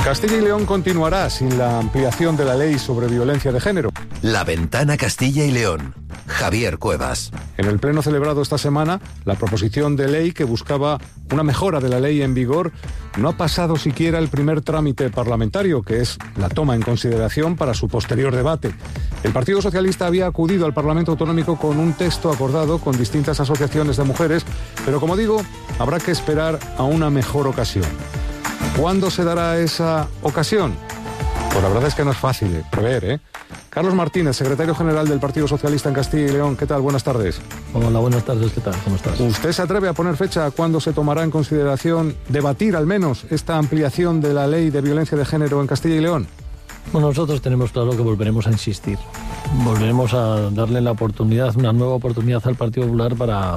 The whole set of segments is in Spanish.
Castilla y León continuará sin la ampliación de la ley sobre violencia de género. La Ventana Castilla y León. Javier Cuevas. En el pleno celebrado esta semana, la proposición de ley que buscaba una mejora de la ley en vigor no ha pasado siquiera el primer trámite parlamentario, que es la toma en consideración para su posterior debate. El Partido Socialista había acudido al Parlamento Autonómico con un texto acordado con distintas asociaciones de mujeres, pero como digo, habrá que esperar a una mejor ocasión. ¿Cuándo se dará esa ocasión? Pues la verdad es que no es fácil prever, ¿eh? Carlos Martínez, secretario general del Partido Socialista en Castilla y León. ¿Qué tal? Buenas tardes. Hola, buenas tardes. ¿Qué tal? ¿Cómo estás? ¿Usted se atreve a poner fecha a cuándo se tomará en consideración, debatir al menos, esta ampliación de la ley de violencia de género en Castilla y León? Bueno, nosotros tenemos claro que volveremos a insistir. Volveremos a darle la oportunidad, una nueva oportunidad al Partido Popular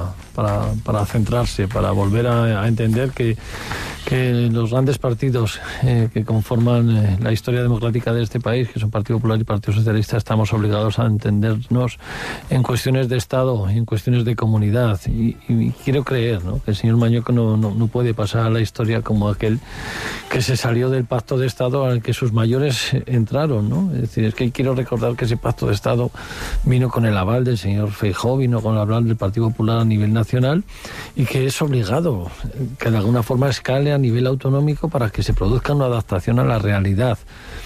para centrarse, para volver a entender que los grandes partidos que conforman la historia democrática de este país, que son Partido Popular y Partido Socialista, estamos obligados a entendernos en cuestiones de Estado, en cuestiones de comunidad. Y quiero creer, ¿no?, que el señor Mañueco no puede pasar a la historia como aquel que se salió del pacto de Estado al que sus mayores entraron, ¿no? Es decir, es que quiero recordar que ese pacto de Estado vino con el aval del señor Feijóo, vino con el aval del Partido Popular a nivel nacional, y que es obligado que de alguna forma escale a nivel autonómico para que se produzca una adaptación a la realidad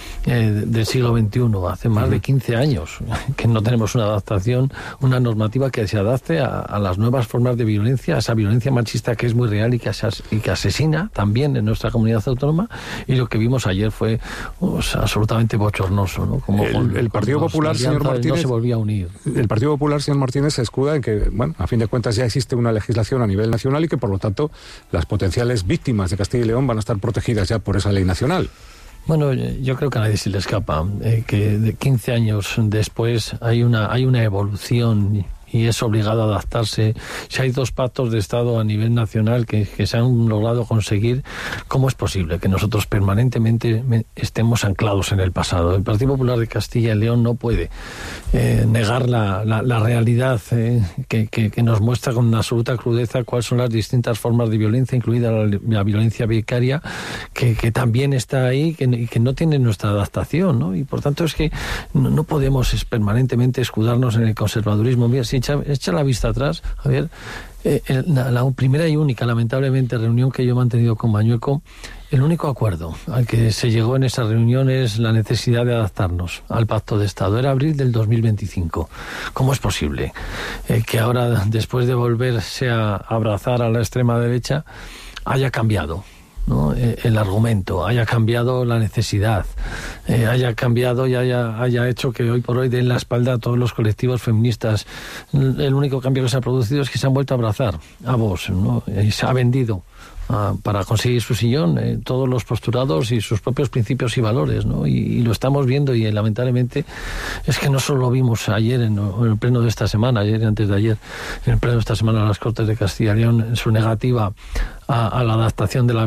del siglo XXI. Hace más de 15 años que no tenemos una adaptación, una normativa que se adapte a las nuevas formas de violencia, a esa violencia machista que es muy real y que asesina también en nuestra comunidad autónoma. Y lo que vimos ayer fue absolutamente bochornoso, ¿no? Como el Partido Popular, señor Martínez, no se volvía a unir. El Partido Popular, señor Martínez, se escuda en que, bueno, a fin de cuentas ya existe una legislación a nivel nacional y que, por lo tanto, las potenciales víctimas de Castilla y León van a estar protegidas ya por esa ley nacional. Bueno, yo creo que a nadie se le escapa que de 15 años después hay una evolución y es obligado a adaptarse. Si hay dos pactos de Estado a nivel nacional que se han logrado conseguir, ¿cómo es posible que nosotros permanentemente estemos anclados en el pasado? El Partido Popular de Castilla y León no puede negar la realidad que nos muestra con absoluta crudeza cuáles son las distintas formas de violencia, incluida la violencia vicaria, que también está ahí y que no tiene nuestra adaptación, ¿no? Y por tanto es que no podemos permanentemente escudarnos en el conservadurismo. Mira, si echa la vista atrás, Javier, la primera y única, lamentablemente, reunión que yo he mantenido con Mañueco, el único acuerdo al que se llegó en esa reunión es la necesidad de adaptarnos al Pacto de Estado. Era abril del 2025. ¿Cómo es posible que ahora, después de volverse a abrazar a la extrema derecha, haya cambiado, ¿no?, el argumento, haya cambiado la necesidad, haya cambiado y haya hecho que hoy por hoy den la espalda a todos los colectivos feministas? El único cambio que se ha producido es que se han vuelto a abrazar a Vox, ¿no? Y se ha vendido para conseguir su sillón todos los postulados y sus propios principios y valores, ¿no? Y lo estamos viendo, y lamentablemente es que no solo lo vimos ayer en el pleno de esta semana, ayer y antes de ayer, en el pleno de esta semana, las Cortes de Castilla y León, en su negativa a la adaptación de la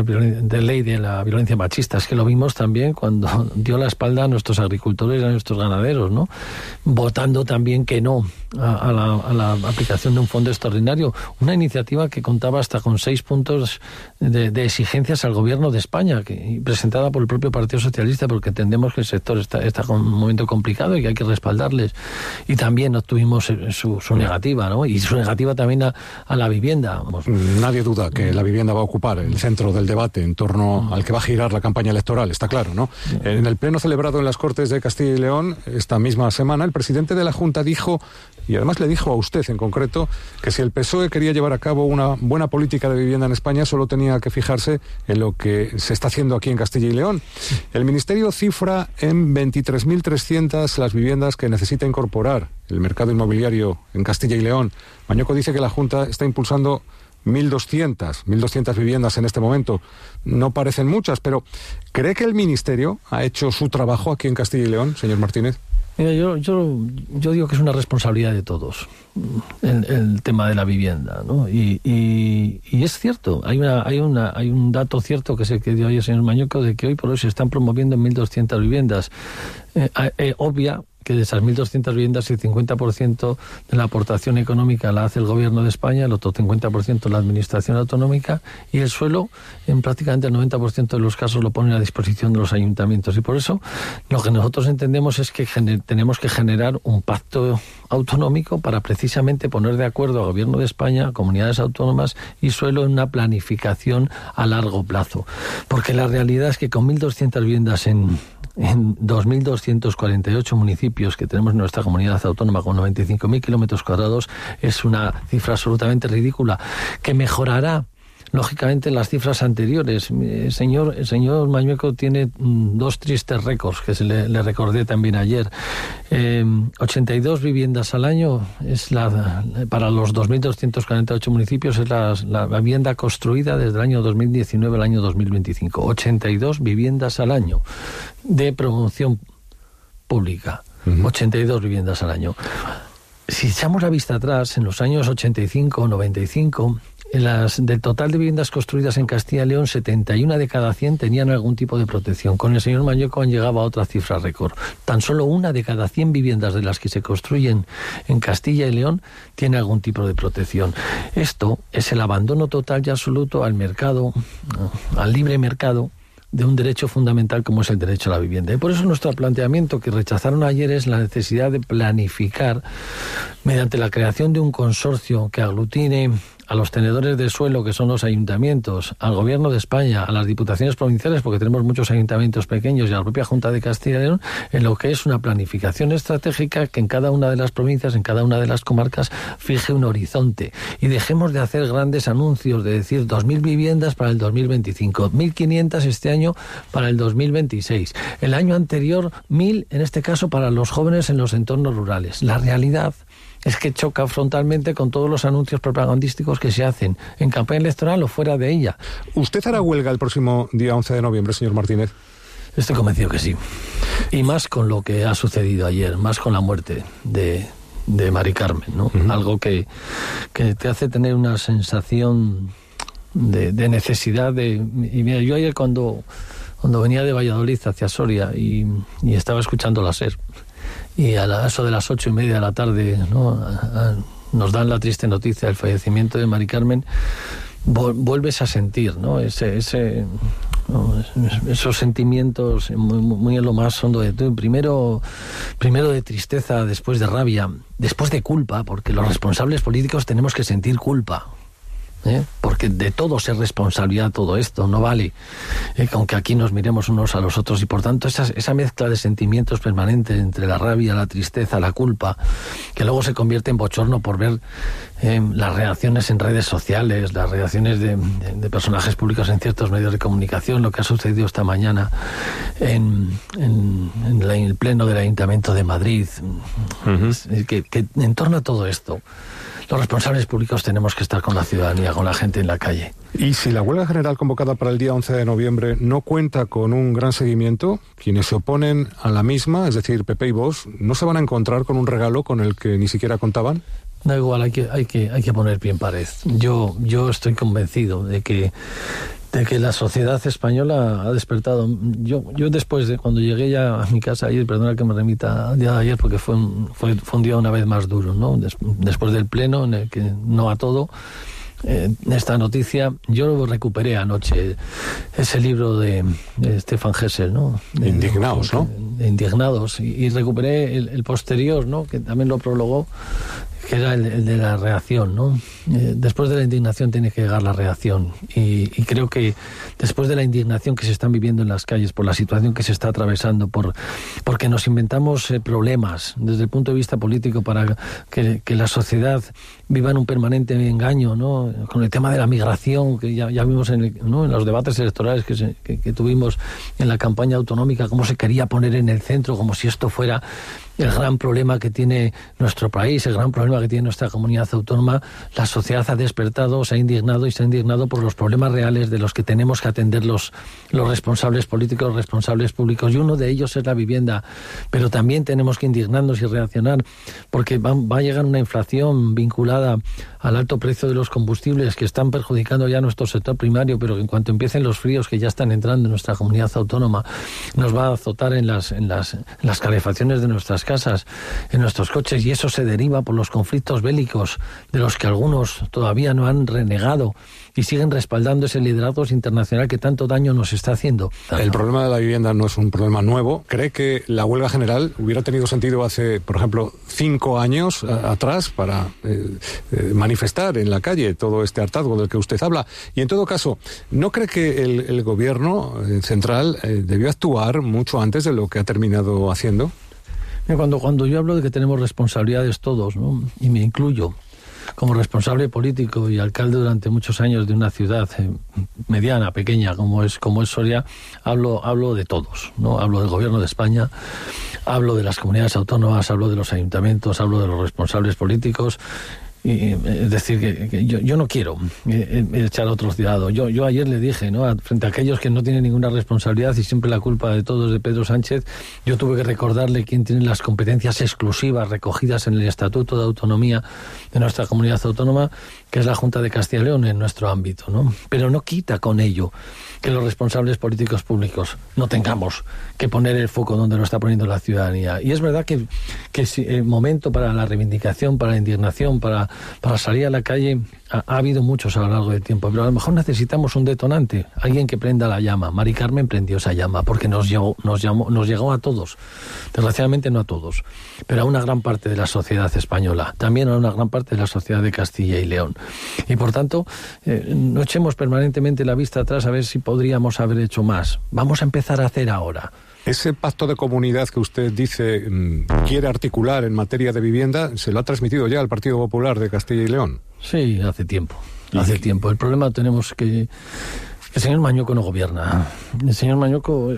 ley de la violencia machista. Es que lo vimos también cuando dio la espalda a nuestros agricultores y a nuestros ganaderos, ¿no? Votando también que no a la aplicación de un fondo extraordinario, una iniciativa que contaba hasta con 6 puntos de exigencias al gobierno de España, presentada por el propio Partido Socialista, porque entendemos que el sector está con un momento complicado y que hay que respaldarles. Y también obtuvimos su negativa, ¿no? Y su negativa también a la vivienda. Nadie duda que la vivienda va a ocupar el centro del debate en torno al que va a girar la campaña electoral, está claro, ¿no? En el pleno celebrado en las Cortes de Castilla y León esta misma semana, el presidente de la Junta dijo, y además le dijo a usted en concreto, que si el PSOE quería llevar a cabo una buena política de vivienda en España, solo tenía que fijarse en lo que se está haciendo aquí en Castilla y León. El Ministerio cifra en 23.300 las viviendas que necesita incorporar el mercado inmobiliario en Castilla y León. Mañueco dice que la Junta está impulsando 1.200 viviendas en este momento. No parecen muchas, pero ¿cree que el Ministerio ha hecho su trabajo aquí en Castilla y León, señor Martínez? Mira, yo digo que es una responsabilidad de todos el tema de la vivienda, ¿no? Y es cierto, hay un dato cierto que se dio ayer, señor Mañueco, de que hoy por hoy se están promoviendo 1.200 viviendas. Obvia que de esas 1.200 viviendas el 50% de la aportación económica la hace el Gobierno de España, el otro 50% la Administración autonómica, y el suelo en prácticamente el 90% de los casos lo ponen a disposición de los ayuntamientos. Y por eso lo que nosotros entendemos es que tenemos que generar un pacto autonómico para precisamente poner de acuerdo al Gobierno de España, comunidades autónomas y suelo en una planificación a largo plazo. Porque la realidad es que con 1.200 viviendas en 2.248 municipios que tenemos en nuestra comunidad autónoma con 95.000 kilómetros cuadrados es una cifra absolutamente ridícula, que mejorará lógicamente las cifras anteriores. El señor Mañueco tiene dos tristes récords que le recordé también ayer. 82 viviendas al año es para los 2.248 municipios es la vivienda construida desde el año 2019 al año 2025. 82 viviendas al año de promoción pública. 82 viviendas al año. Si echamos la vista atrás, en los años 85 o 95, del total de viviendas construidas en Castilla y León, 71 de cada 100 tenían algún tipo de protección. Con el señor Mañueco han llegado a otra cifra récord. Tan solo 1 de cada 100 viviendas de las que se construyen en Castilla y León tiene algún tipo de protección. Esto es el abandono total y absoluto al mercado, al libre mercado, de un derecho fundamental como es el derecho a la vivienda. Y por eso nuestro planteamiento que rechazaron ayer es la necesidad de planificar mediante la creación de un consorcio que aglutine a los tenedores de suelo, que son los ayuntamientos, al Gobierno de España, a las diputaciones provinciales, porque tenemos muchos ayuntamientos pequeños, y a la propia Junta de Castilla y León, en lo que es una planificación estratégica que en cada una de las provincias, en cada una de las comarcas, fije un horizonte. Y dejemos de hacer grandes anuncios, de decir 2.000 viviendas para el 2025, 1.500 este año para el 2026, el año anterior 1.000, en este caso, para los jóvenes en los entornos rurales. La realidad es que choca frontalmente con todos los anuncios propagandísticos que se hacen en campaña electoral o fuera de ella. ¿Usted hará huelga el próximo día 11 de noviembre, señor Martínez? Estoy convencido que sí. Y más con lo que ha sucedido ayer, más con la muerte de Mari Carmen, ¿no? Algo que te hace tener una sensación de necesidad de... Y mira, yo ayer cuando venía de Valladolid hacia Soria y estaba escuchando la SER, y a eso de las 8:30 de la tarde, ¿no?, nos dan la triste noticia del fallecimiento de Mari Carmen, vuelves a sentir, ¿no?, esos sentimientos muy en lo más hondo de todo. Primero de tristeza, después de rabia, después de culpa, porque los responsables políticos tenemos que sentir culpa. Porque de todos es responsabilidad todo esto, no vale aunque aquí nos miremos unos a los otros, y por tanto esa mezcla de sentimientos permanentes entre la rabia, la tristeza, la culpa, que luego se convierte en bochorno por ver las reacciones en redes sociales, las reacciones de personajes públicos en ciertos medios de comunicación, lo que ha sucedido esta mañana en el pleno del Ayuntamiento de Madrid, que en torno a todo esto los responsables públicos tenemos que estar con la ciudadanía, con la gente en la calle. Y si la huelga general convocada para el día 11 de noviembre no cuenta con un gran seguimiento, quienes se oponen a la misma, es decir, PP y Vox, ¿no se van a encontrar con un regalo con el que ni siquiera contaban? Da igual, hay que poner pie en pared. Yo estoy convencido de que la sociedad española ha despertado. Yo después de cuando llegué ya a mi casa ayer, perdona que me remita al día de ayer porque fue un día una vez más duro, ¿no? Después del pleno en el que no a todo, esta noticia, yo recuperé anoche ese libro de Stefan Hessel, ¿no? Indignados, ¿no? Indignados, y recuperé el posterior, ¿no?, que también lo prologó, que era el de la reacción, ¿no? Después de la indignación tiene que llegar la reacción, y creo que después de la indignación que se están viviendo en las calles por la situación que se está atravesando, porque nos inventamos problemas desde el punto de vista político para que la sociedad viva en un permanente engaño, ¿no?, con el tema de la migración, que ya vimos en los debates electorales que tuvimos en la campaña autonómica, cómo se quería poner en el centro, como si esto fuera el gran problema que tiene nuestro país, el gran problema que tiene nuestra comunidad autónoma. La sociedad ha despertado, se ha indignado por los problemas reales de los que tenemos que atender los responsables políticos, los responsables públicos, y uno de ellos es la vivienda. Pero también tenemos que indignarnos y reaccionar, porque va a llegar una inflación vinculada al alto precio de los combustibles que están perjudicando ya nuestro sector primario, pero que en cuanto empiecen los fríos que ya están entrando en nuestra comunidad autónoma, nos va a azotar en las calefacciones de nuestras casas, en nuestros coches, y eso se deriva por los conflictos bélicos de los que algunos todavía no han renegado y siguen respaldando ese liderazgo internacional que tanto daño nos está haciendo. El problema de la vivienda no es un problema nuevo. ¿Cree que la huelga general hubiera tenido sentido hace, por ejemplo, 5 años atrás para manifestar en la calle todo este hartazgo del que usted habla? Y en todo caso, ¿no cree que el gobierno central debió actuar mucho antes de lo que ha terminado haciendo? Cuando yo hablo de que tenemos responsabilidades todos, ¿no?, y me incluyo como responsable político y alcalde durante muchos años de una ciudad mediana, pequeña, como es Soria, hablo de todos, ¿no? Hablo del Gobierno de España, hablo de las comunidades autónomas, hablo de los ayuntamientos, hablo de los responsables políticos. Y, es decir, que yo no quiero echar a otros de lado. Yo ayer le dije, ¿no?, frente a aquellos que no tienen ninguna responsabilidad y siempre la culpa de todo es de Pedro Sánchez, yo tuve que recordarle quién tiene las competencias exclusivas recogidas en el Estatuto de Autonomía de nuestra comunidad autónoma, que es la Junta de Castilla y León en nuestro ámbito, ¿no? Pero no quita con ello que los responsables políticos públicos no tengamos que poner el foco donde lo está poniendo la ciudadanía. Y es verdad que el momento para la reivindicación, para la indignación, para salir a la calle, ha habido muchos a lo largo del tiempo, pero a lo mejor necesitamos un detonante, alguien que prenda la llama. Mari Carmen prendió esa llama porque nos llegó a todos, desgraciadamente no a todos, pero a una gran parte de la sociedad española, también a una gran parte de la sociedad de Castilla y León. Y por tanto, no echemos permanentemente la vista atrás a ver si podríamos haber hecho más. Vamos a empezar a hacer ahora. Ese pacto de comunidad que usted dice quiere articular en materia de vivienda, ¿se lo ha transmitido ya al Partido Popular de Castilla y León? Sí, hace tiempo. El problema tenemos que el señor Mañueco no gobierna. El señor Mañueco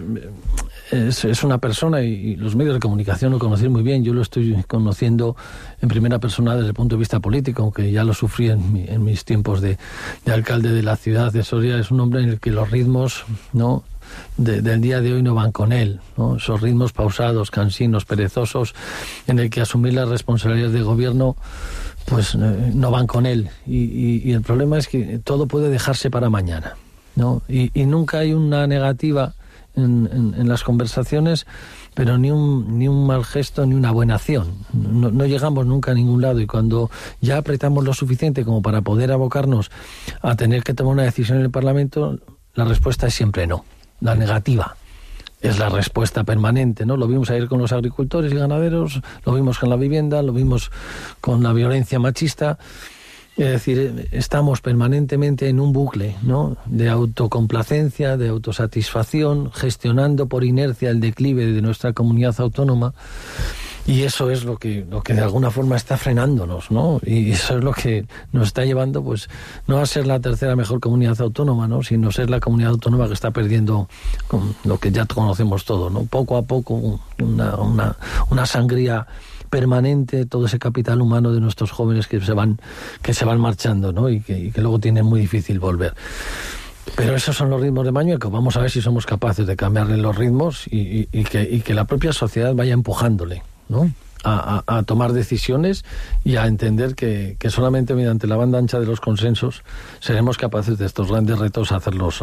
es una persona, y los medios de comunicación lo conocen muy bien. Yo lo estoy conociendo en primera persona desde el punto de vista político, aunque ya lo sufrí en mis tiempos de alcalde de la ciudad de Soria. Es un hombre en el que los ritmos, ¿no?, del día de hoy no van con él, ¿no? Esos ritmos pausados, cansinos, perezosos, en el que asumir las responsabilidades de gobierno pues no van con él. Y el problema es que todo puede dejarse para mañana, ¿no? Y nunca hay una negativa en las conversaciones, pero ni un mal gesto ni una buena acción. No llegamos nunca a ningún lado, y cuando ya apretamos lo suficiente como para poder abocarnos a tener que tomar una decisión en el Parlamento, la respuesta es siempre no. La negativa es la respuesta permanente, ¿no? Lo vimos ayer con los agricultores y ganaderos, lo vimos con la vivienda, lo vimos con la violencia machista. Es decir, estamos permanentemente en un bucle, ¿no?, de autocomplacencia, de autosatisfacción, gestionando por inercia el declive de nuestra comunidad autónoma. Y eso es lo que de alguna forma está frenándonos, ¿no? Y eso es lo que nos está llevando, pues, no a ser la tercera mejor comunidad autónoma, ¿no?, sino ser la comunidad autónoma que está perdiendo con lo que ya conocemos todo, ¿no? Poco a poco, una sangría permanente, todo ese capital humano de nuestros jóvenes que se van marchando, ¿no?, y que luego tienen muy difícil volver. Pero esos son los ritmos de Mañueco. Vamos a ver si somos capaces de cambiarle los ritmos y que la propia sociedad vaya empujándole, ¿no?, a tomar decisiones y a entender que solamente mediante la banda ancha de los consensos seremos capaces de estos grandes retos hacerlos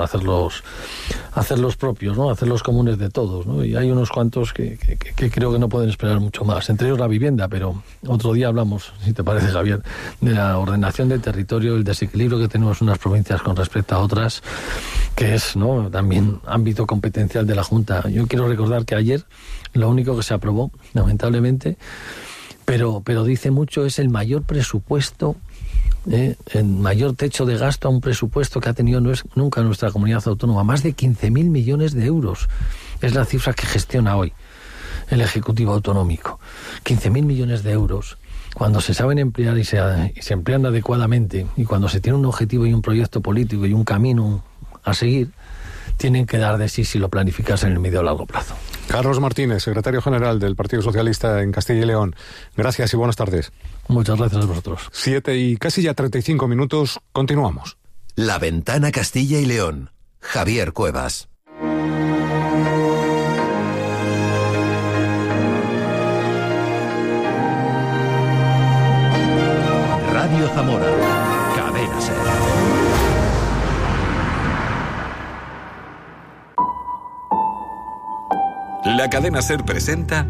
propios, ¿no?, hacerlos comunes de todos, ¿no? Y hay unos cuantos que creo que no pueden esperar mucho más, entre ellos la vivienda, pero otro día hablamos, si te parece, Javier, de la ordenación del territorio, el desequilibrio que tenemos unas provincias con respecto a otras, que es, ¿no?, también ámbito competencial de la Junta. Yo quiero recordar que ayer lo único que se aprobó, lamentablemente, pero dice mucho, es el mayor presupuesto, el mayor techo de gasto a un presupuesto que ha tenido nunca nuestra comunidad autónoma. Más de 15.000 millones de euros es la cifra que gestiona hoy el Ejecutivo Autonómico. 15.000 millones de euros, cuando se saben emplear y se emplean adecuadamente, y cuando se tiene un objetivo y un proyecto político y un camino a seguir, tienen que dar de sí si lo planificas en el medio o largo plazo. Carlos Martínez, secretario general del Partido Socialista en Castilla y León. Gracias y buenas tardes. Muchas gracias a vosotros. 7 y casi ya 35 minutos. Continuamos. La Ventana Castilla y León. Javier Cuevas. Radio Zamora. La cadena SER presenta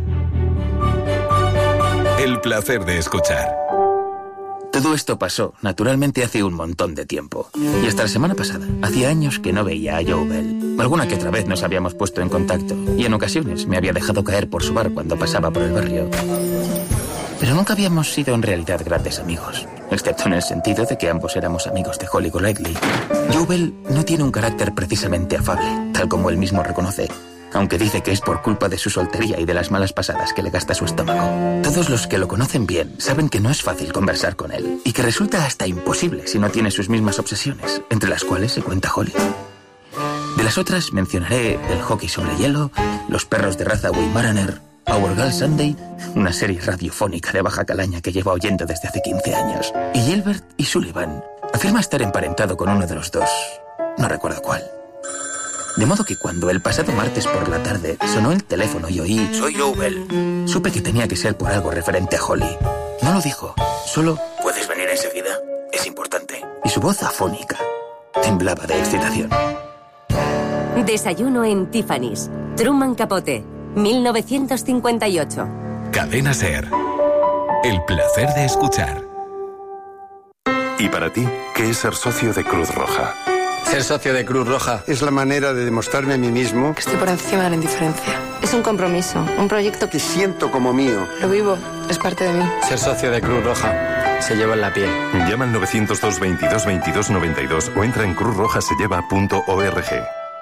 El placer de escuchar. Todo esto pasó, naturalmente, hace un montón de tiempo. Y hasta la semana pasada, hacía años que no veía a Joe Bell. Alguna que otra vez nos habíamos puesto en contacto, y en ocasiones me había dejado caer por su bar cuando pasaba por el barrio. Pero nunca habíamos sido en realidad grandes amigos, excepto en el sentido de que ambos éramos amigos de Holly Golightly. Joe Bell no tiene un carácter precisamente afable, tal como él mismo reconoce, aunque dice que es por culpa de su soltería y de las malas pasadas que le gasta su estómago. Todos los que lo conocen bien saben que no es fácil conversar con él, y que resulta hasta imposible si no tiene sus mismas obsesiones, entre las cuales se cuenta Holly. De las otras mencionaré el hockey sobre hielo, los perros de raza Weimaraner, Our Girl Sunday, una serie radiofónica de baja calaña que lleva oyendo desde hace 15 años, y Gilbert y Sullivan. Afirma estar emparentado con uno de los dos, no recuerdo cuál. De modo que cuando el pasado martes por la tarde sonó el teléfono y oí «Soy Joe Bell», supe que tenía que ser por algo referente a Holly. No lo dijo, solo «¿Puedes venir enseguida? Es importante». Y su voz afónica temblaba de excitación. Desayuno en Tiffany's. Truman Capote, 1958. Cadena SER. El placer de escuchar. ¿Y para ti, qué es ser socio de Cruz Roja? Ser socio de Cruz Roja es la manera de demostrarme a mí mismo que estoy por encima de la indiferencia. Es un compromiso, un proyecto que siento como mío. Lo vivo, es parte de mí. Ser socio de Cruz Roja se lleva en la piel. Llama al 902 22 22 92 o entra en cruzrojaselleva.org.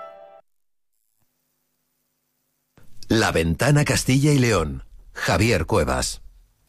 La Ventana Castilla y León. Javier Cuevas.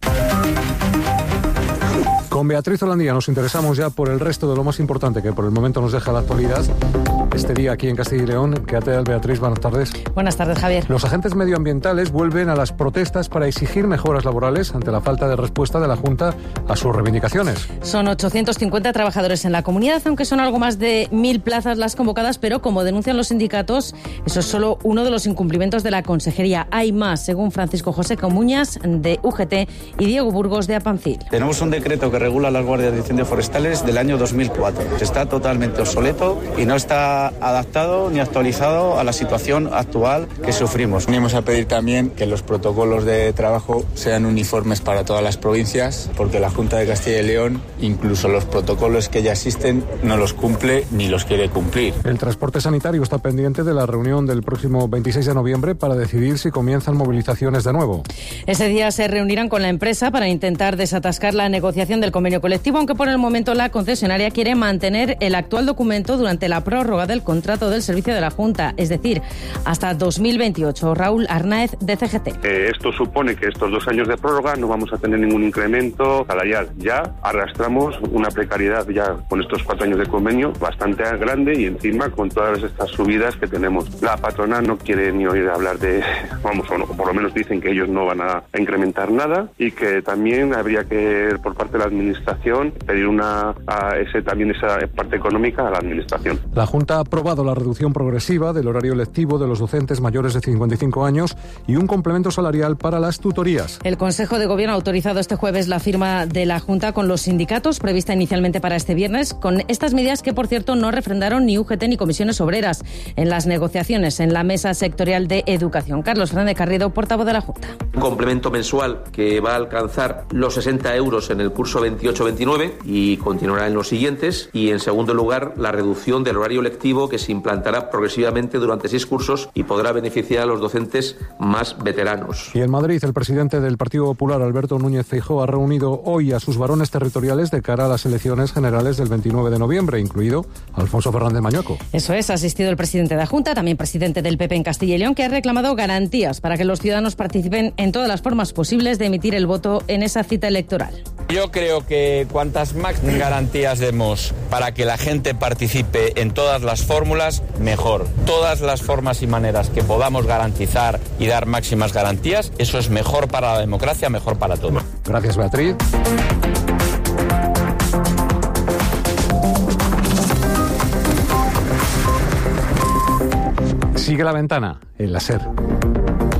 Con Beatriz Holandía nos interesamos ya por el resto de lo más importante que por el momento nos deja la actualidad. Este día aquí en Castilla y León. ¿Qué tal, Beatriz? Buenas tardes. Buenas tardes, Javier. Los agentes medioambientales vuelven a las protestas para exigir mejoras laborales ante la falta de respuesta de la Junta a sus reivindicaciones. Son 850 trabajadores en la comunidad, aunque son algo más de 1.000 plazas las convocadas, pero como denuncian los sindicatos, eso es solo uno de los incumplimientos de la Consejería. Hay más, según Francisco José Comuñas, de UGT, y Diego Burgos, de Apancil. Tenemos un decreto que regula las guardias de incendios forestales del año 2004. Está totalmente obsoleto y no está adaptado ni actualizado a la situación actual que sufrimos. Venimos a pedir también que los protocolos de trabajo sean uniformes para todas las provincias, porque la Junta de Castilla y León, incluso los protocolos que ya existen, no los cumple ni los quiere cumplir. El transporte sanitario está pendiente de la reunión del próximo 26 de noviembre para decidir si comienzan movilizaciones de nuevo. Ese día se reunirán con la empresa para intentar desatascar la negociación del convenio colectivo, aunque por el momento la concesionaria quiere mantener el actual documento durante la prórroga del contrato del servicio de la Junta, es decir, hasta 2028. Raúl Arnáez, de CGT. Esto supone que estos 2 años de prórroga no vamos a tener ningún incremento salarial. Ya arrastramos una precariedad ya con estos 4 años de convenio bastante grande y encima con todas estas subidas que tenemos. La patronal no quiere ni oír hablar de, o por lo menos dicen que ellos no van a incrementar nada, y que también habría que, por parte de la administración, pedir esa parte económica a la administración. La Junta ha aprobado la reducción progresiva del horario lectivo de los docentes mayores de 55 años y un complemento salarial para las tutorías. El Consejo de Gobierno ha autorizado este jueves la firma de la Junta con los sindicatos, prevista inicialmente para este viernes, con estas medidas que, por cierto, no refrendaron ni UGT ni comisiones obreras en las negociaciones en la Mesa Sectorial de Educación. Carlos Fernández Carrido, portavoz de la Junta. Un complemento mensual que va a alcanzar los 60 euros en el curso 28-29 y continuará en los siguientes. Y, en segundo lugar, la reducción del horario lectivo, que se implantará progresivamente durante 6 cursos y podrá beneficiar a los docentes más veteranos. Y en Madrid, el presidente del Partido Popular, Alberto Núñez Feijóo, ha reunido hoy a sus varones territoriales de cara a las elecciones generales del 29 de noviembre, incluido Alfonso Fernández Mañueco. Eso es, ha asistido el presidente de la Junta, también presidente del PP en Castilla y León, que ha reclamado garantías para que los ciudadanos participen en todas las formas posibles de emitir el voto en esa cita electoral. Yo creo que cuantas más garantías demos para que la gente participe en todas las fórmulas, mejor. Todas las formas y maneras que podamos garantizar y dar máximas garantías, eso es mejor para la democracia, mejor para todos. Gracias, Beatriz. Sigue La Ventana en la SER.